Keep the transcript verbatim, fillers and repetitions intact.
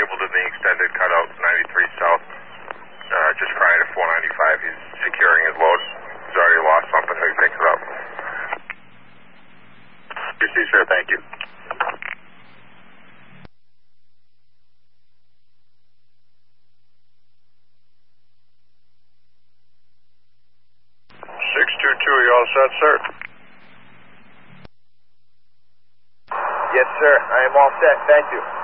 disabled in the extended cutout, ninety-three south, uh, just prior to four ninety-five. He's securing his load. He's already lost something, so he picks it up. You see, sir, thank you. six two two, you all set, sir? Yes, sir. I am all set. Thank you.